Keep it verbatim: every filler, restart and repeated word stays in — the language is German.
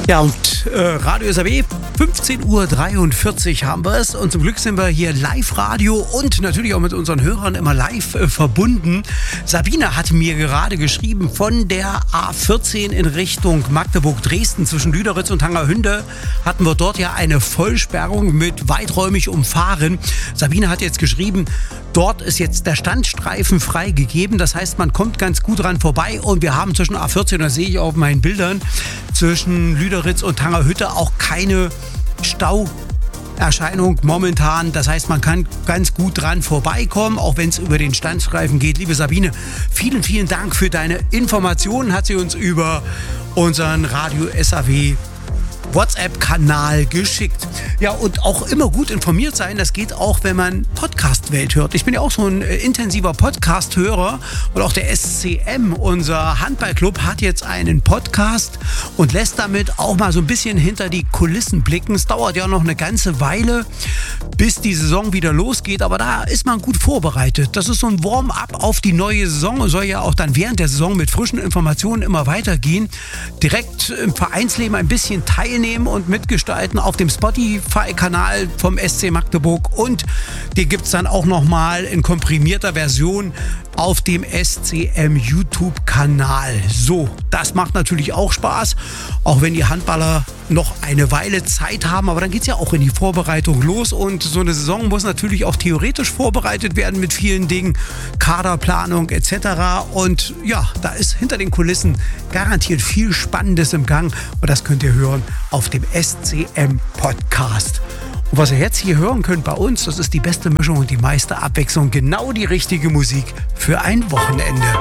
Ja, und äh, Radio S A W, fünfzehn Uhr dreiundvierzig haben wir es. Und zum Glück sind wir hier Live-Radio und natürlich auch mit unseren Hörern immer live äh, verbunden. Sabine hat mir gerade geschrieben, von der A vierzehn in Richtung Magdeburg-Dresden zwischen Lüderitz und Hangerhünde hatten wir dort ja eine Vollsperrung mit weiträumig umfahren. Sabine hat jetzt geschrieben, dort ist jetzt der Standstreifen freigegeben. Das heißt, man kommt ganz gut dran vorbei. Und wir haben zwischen A vierzehn, das sehe ich auf meinen Bildern, zwischen Lüderitz und Hangerhütte auch keine Stauerscheinung momentan. Das heißt, man kann ganz gut dran vorbeikommen, auch wenn es über den Standstreifen geht. Liebe Sabine, vielen, vielen Dank für deine Informationen. Hat sie uns über unseren Radio S A W WhatsApp-Kanal geschickt. Ja, und auch immer gut informiert sein, das geht auch, wenn man Podcast-Welt hört. Ich bin ja auch so ein äh, intensiver Podcast-Hörer und auch der S C M, unser Handballclub, hat jetzt einen Podcast und lässt damit auch mal so ein bisschen hinter die Kulissen blicken. Es dauert ja noch eine ganze Weile, bis die Saison wieder losgeht, aber da ist man gut vorbereitet. Das ist so ein Warm-up auf die neue Saison und soll ja auch dann während der Saison mit frischen Informationen immer weitergehen. Direkt im Vereinsleben ein bisschen teilen und mitgestalten auf dem Spotify-Kanal vom S C Magdeburg, und den gibt es dann auch nochmal in komprimierter Version auf dem S C M YouTube-Kanal. So, das macht natürlich auch Spaß, auch wenn die Handballer noch eine Weile Zeit haben, aber dann geht es ja auch in die Vorbereitung los, und so eine Saison muss natürlich auch theoretisch vorbereitet werden mit vielen Dingen, Kaderplanung et cetera. Und ja, da ist hinter den Kulissen garantiert viel Spannendes im Gang, und das könnt ihr hören auf dem S C M Podcast. Und was ihr jetzt hier hören könnt bei uns, das ist die beste Mischung und die meiste Abwechslung, genau die richtige Musik für ein Wochenende.